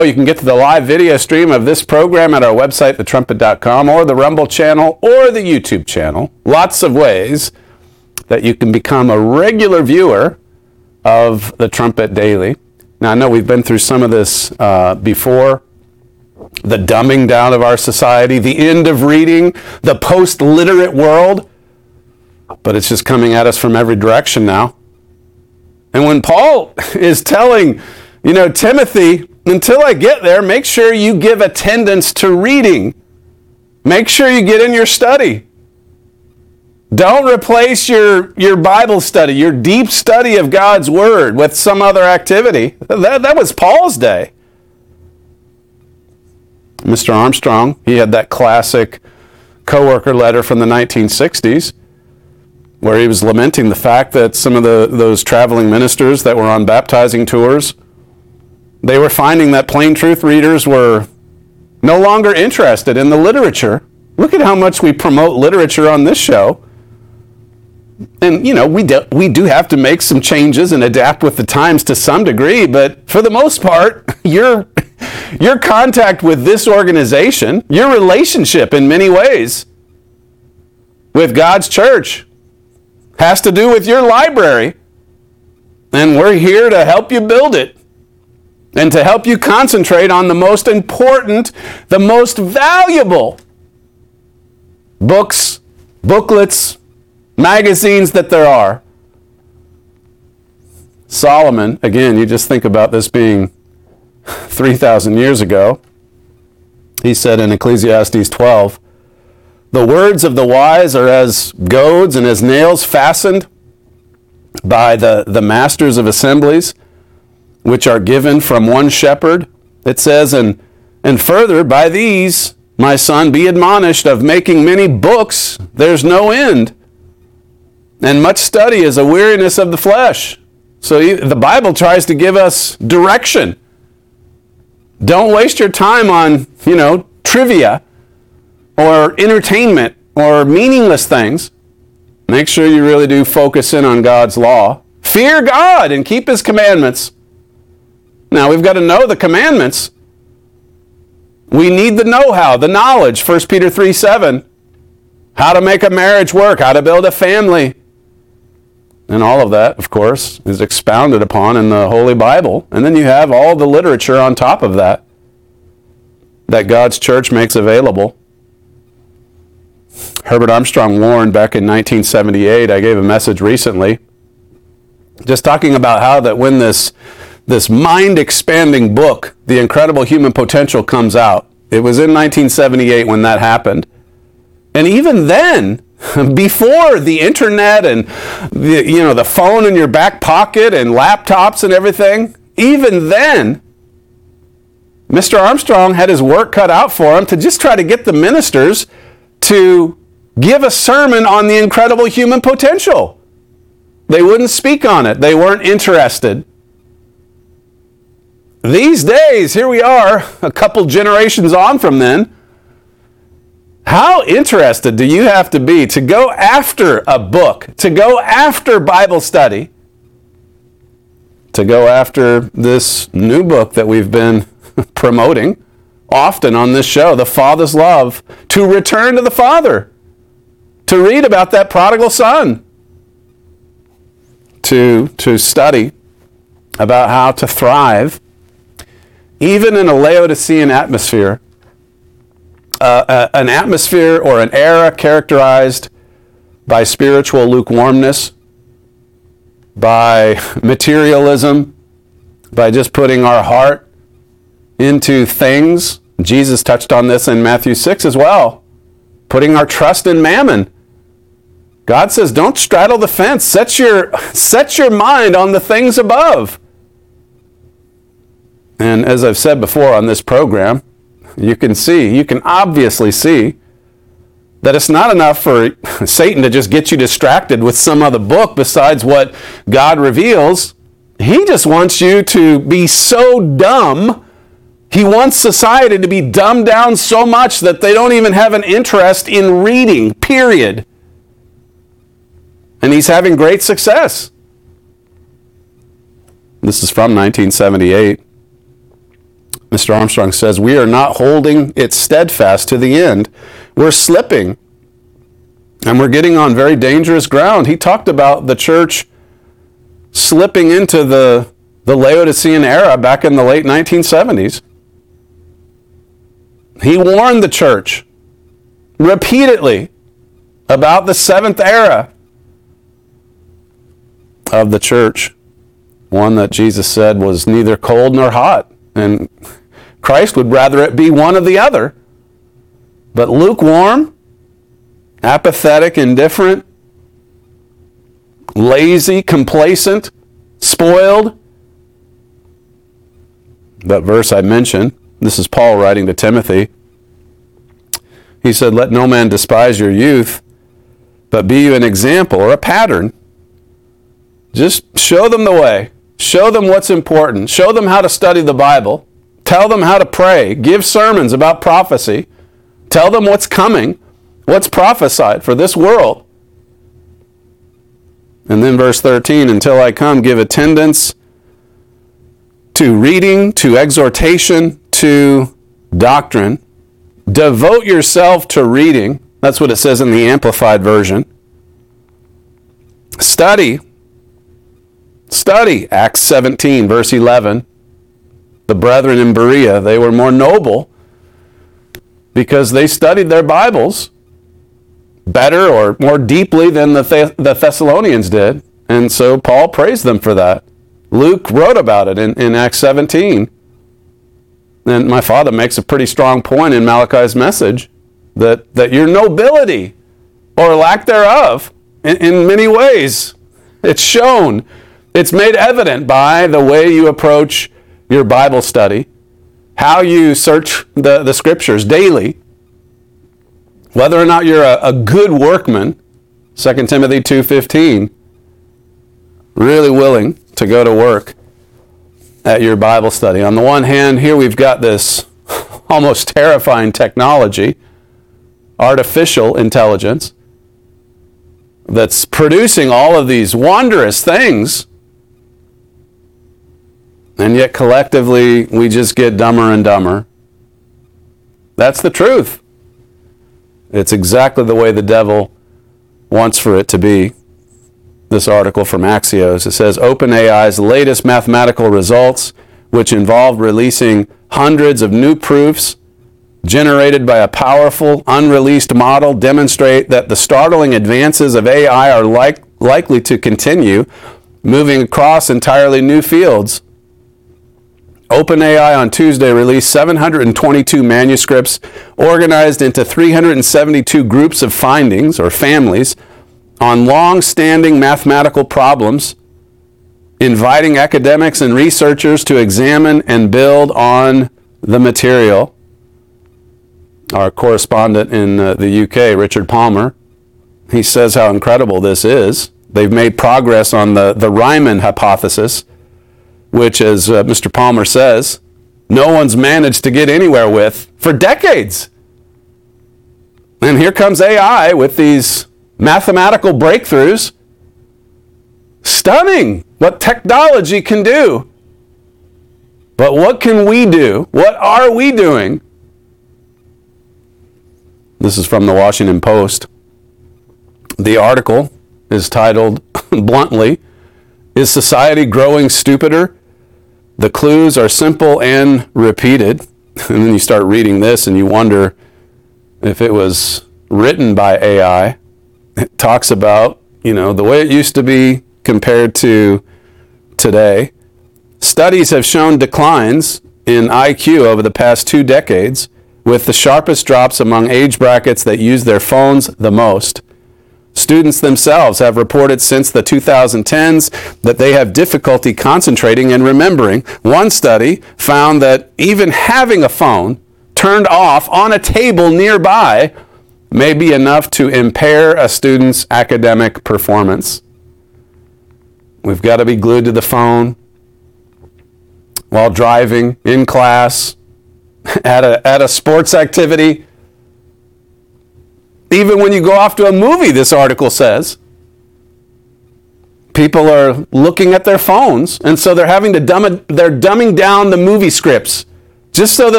You can get to the live video stream of this program at our website, thetrumpet.com, or the Rumble channel, or the YouTube channel. Lots of ways that you can become a regular viewer of the Trumpet Daily. Now, I know we've been through some of this before. The dumbing down of our society, the end of reading, the post-literate world. But it's just coming at us from every direction now. And when Paul is telling, Timothy, until I get there, make sure you give attendance to reading. Make sure you get in your study. Don't replace your Bible study, your deep study of God's Word with some other activity. That was Paul's day. Mr. Armstrong, he had that classic coworker letter from the 1960s where he was lamenting the fact that some of those traveling ministers that were on baptizing tours, they were finding that plain truth readers were no longer interested in the literature. Look at how much we promote literature on this show. And, we do have to make some changes and adapt with the times to some degree, but for the most part, your contact with this organization, your relationship in many ways with God's church has to do with your library. And we're here to help you build it and to help you concentrate on the most important, the most valuable books, booklets, magazines that there are. Solomon, again, you just think about this being 3,000 years ago. He said in Ecclesiastes 12, "The words of the wise are as goads and as nails fastened by the masters of assemblies, which are given from one shepherd." It says, and further, "By these, my son, be admonished, of making many books, there's no end. And much study is a weariness of the flesh." So the Bible tries to give us direction. Don't waste your time on, trivia or entertainment or meaningless things. Make sure you really do focus in on God's law. Fear God and keep His commandments. Now, we've got to know the commandments. We need the know-how, the knowledge. 1 Peter 3:7. How to make a marriage work, how to build a family. And all of that, of course, is expounded upon in the Holy Bible. And then you have all the literature on top of that God's church makes available. Herbert Armstrong warned back in 1978, I gave a message recently, just talking about how that when this mind-expanding book, The Incredible Human Potential, comes out, it was in 1978 when that happened. And even then, before the internet and the phone in your back pocket and laptops and everything, even then, Mr. Armstrong had his work cut out for him to just try to get the ministers to give a sermon on the incredible human potential. They wouldn't speak on it. They weren't interested. These days, here we are, a couple generations on from then. How interested do you have to be to go after a book, to go after Bible study, to go after this new book that we've been promoting often on this show, The Father's Love, to return to the Father, to read about that prodigal son, to study about how to thrive, even in a Laodicean atmosphere, an atmosphere or an era characterized by spiritual lukewarmness, by materialism, by just putting our heart into things. Jesus touched on this in Matthew 6 as well. Putting our trust in mammon. God says, don't straddle the fence. Set your mind on the things above. And as I've said before on this program, you can obviously see that it's not enough for Satan to just get you distracted with some other book besides what God reveals. He just wants you to be so dumb. He wants society to be dumbed down so much that they don't even have an interest in reading, period. And he's having great success. This is from 1978. Mr. Armstrong says, we are not holding it steadfast to the end. We're slipping, and we're getting on very dangerous ground. He talked about the church slipping into the Laodicean era back in the late 1970s. He warned the church repeatedly about the seventh era of the church, one that Jesus said was neither cold nor hot, and Christ would rather it be one or the other. But lukewarm, apathetic, indifferent, lazy, complacent, spoiled. That verse I mentioned, this is Paul writing to Timothy. He said, let no man despise your youth, but be you an example or a pattern. Just show them the way. Show them what's important. Show them how to study the Bible. Tell them how to pray. Give sermons about prophecy. Tell them what's coming, what's prophesied for this world. And then verse 13, until I come, give attendance to reading, to exhortation, to doctrine. Devote yourself to reading. That's what it says in the Amplified Version. Study, Acts 17, verse 11. The brethren in Berea, they were more noble because they studied their Bibles better or more deeply than the Thessalonians did. And so Paul praised them for that. Luke wrote about it in Acts 17. And my father makes a pretty strong point in Malachi's message that your nobility or lack thereof, in many ways, it's shown. It's made evident by the way you approach your Bible study, how you search the Scriptures daily, whether or not you're a good workman, 2 Timothy 2:15, really willing to go to work at your Bible study. On the one hand, here we've got this almost terrifying technology, artificial intelligence, that's producing all of these wondrous things, and yet collectively we just get dumber and dumber. That's the truth. It's exactly the way the devil wants for it to be. This article from Axios, it says OpenAI's latest mathematical results, which involved releasing hundreds of new proofs generated by a powerful, unreleased model, demonstrate that the startling advances of AI are likely to continue, moving across entirely new fields. OpenAI on Tuesday released 722 manuscripts organized into 372 groups of findings, or families, on long-standing mathematical problems, inviting academics and researchers to examine and build on the material. Our correspondent in the UK, Richard Palmer, he says how incredible this is. They've made progress on the Riemann hypothesis, which, as Mr. Palmer says, no one's managed to get anywhere with for decades. And here comes AI with these mathematical breakthroughs. Stunning what technology can do. But what can we do? What are we doing? This is from the Washington Post. The article is titled, bluntly, "Is Society Growing Stupider? The clues are simple and repeated." And then you start reading this and you wonder if it was written by AI. It talks about, the way it used to be compared to today. Studies have shown declines in IQ over the past 2 decades, with the sharpest drops among age brackets that use their phones the most. Students themselves have reported since the 2010s that they have difficulty concentrating and remembering. One study found that even having a phone turned off on a table nearby may be enough to impair a student's academic performance. We've got to be glued to the phone while driving, in class, at a sports activity. Even when you go off to a movie, this article says, people are looking at their phones, and so they're having to they're dumbing down the movie scripts just so that